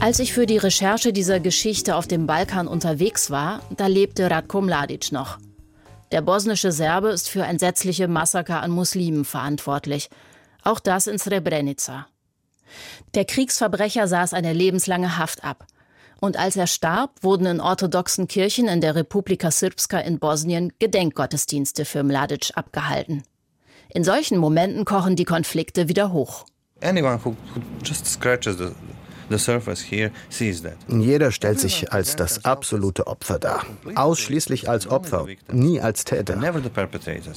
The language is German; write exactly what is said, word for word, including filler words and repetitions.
Als ich für die Recherche dieser Geschichte auf dem Balkan unterwegs war, da lebte Ratko Mladic noch. Der bosnische Serbe ist für entsetzliche Massaker an Muslimen verantwortlich. Auch das in Srebrenica. Der Kriegsverbrecher saß eine lebenslange Haft ab. Und als er starb, wurden in orthodoxen Kirchen in der Republika Srpska in Bosnien Gedenkgottesdienste für Mladic abgehalten. In solchen Momenten kochen die Konflikte wieder hoch. Anyone who just scratches the The surface here sees that. Jeder stellt sich als das absolute Opfer dar. Ausschließlich als Opfer, nie als Täter.